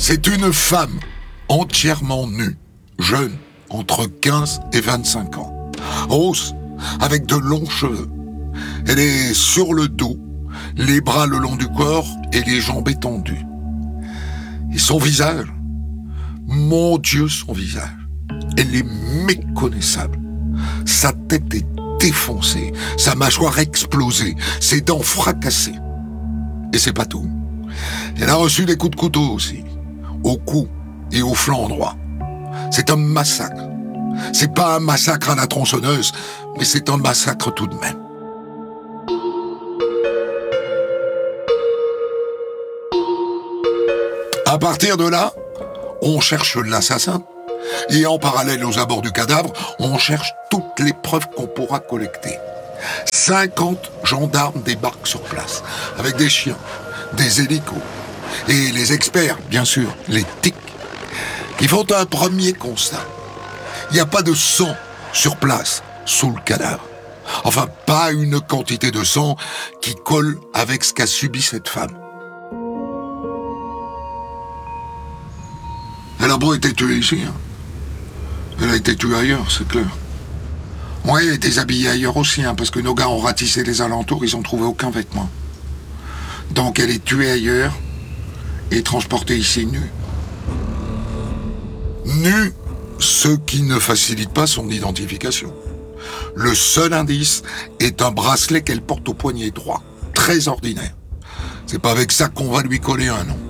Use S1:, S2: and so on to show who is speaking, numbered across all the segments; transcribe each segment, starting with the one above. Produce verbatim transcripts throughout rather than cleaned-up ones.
S1: C'est une femme entièrement nue, jeune, entre quinze et vingt-cinq ans, rousse, avec de longs cheveux. Elle est sur le dos, les bras le long du corps et les jambes étendues. Et son visage, mon Dieu, son visage, elle est méconnaissable. Sa tête est défoncée, sa mâchoire explosée, ses dents fracassées. Et c'est pas tout. Elle a reçu des coups de couteau aussi, au cou et au flanc droit. C'est un massacre. C'est pas un massacre à la tronçonneuse, mais c'est un massacre tout de même. À partir de là, on cherche l'assassin. Et en parallèle aux abords du cadavre, on cherche toutes les preuves qu'on pourra collecter. cinquante gendarmes débarquent sur place, avec des chiens, des hélicos, et les experts, bien sûr, les T I C, qui font un premier constat. Il n'y a pas de sang sur place, sous le cadavre. Enfin, pas une quantité de sang qui colle avec ce qu'a subi cette femme. Elle a pas été tuée ici, hein. Elle a été tuée ailleurs, c'est clair. Ouais, elle est déshabillée ailleurs aussi, hein, parce que nos gars ont ratissé les alentours, ils ont trouvé aucun vêtement. Donc elle est tuée ailleurs et transportée ici nue. Nue, ce qui ne facilite pas son identification. Le seul indice est un bracelet qu'elle porte au poignet droit, très ordinaire. C'est pas avec ça qu'on va lui coller un nom.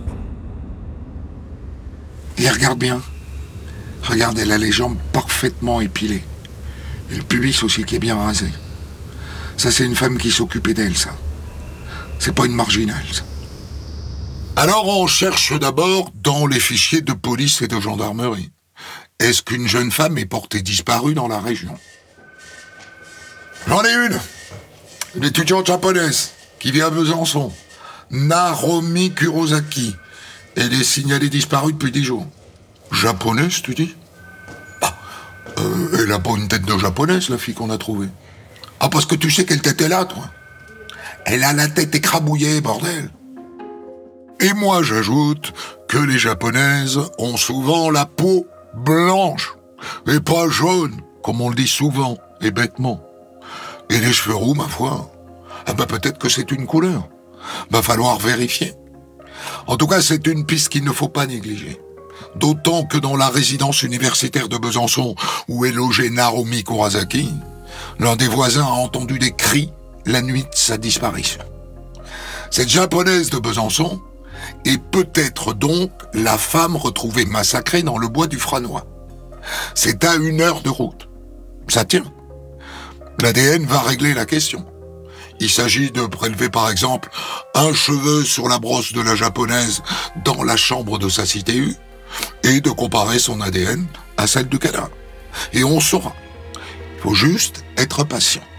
S1: Et regarde bien. Regarde, elle a les jambes parfaitement épilées. Et le pubis aussi qui est bien rasé. Ça, c'est une femme qui s'occupait d'elle, ça. C'est pas une marginale, ça. Alors, on cherche d'abord dans les fichiers de police et de gendarmerie. Est-ce qu'une jeune femme est portée disparue dans la région? J'en ai une. Une étudiante japonaise qui vit à Besançon. Naromi Kurosaki. Elle est signalée disparue depuis dix jours. Japonaise, tu dis? Ah, euh, elle a pas une tête de japonaise, la fille qu'on a trouvée. Ah, parce que tu sais quelle tête elle a, toi? Elle a la tête écrabouillée, bordel. Et moi, j'ajoute que les japonaises ont souvent la peau blanche, et pas jaune, comme on le dit souvent, et bêtement. Et les cheveux roux, ma foi, ah ben peut-être que c'est une couleur. Va falloir vérifier. En tout cas, c'est une piste qu'il ne faut pas négliger. D'autant que dans la résidence universitaire de Besançon, où est logé Naromi Kurosaki, l'un des voisins a entendu des cris la nuit de sa disparition. Cette japonaise de Besançon est peut-être donc la femme retrouvée massacrée dans le bois du Franois. C'est à une heure de route. Ça tient. L'A D N va régler la question. Il s'agit de prélever par exemple un cheveu sur la brosse de la japonaise dans la chambre de sa cité U et de comparer son A D N à celle du cadavre. Et on saura. Il faut juste être patient.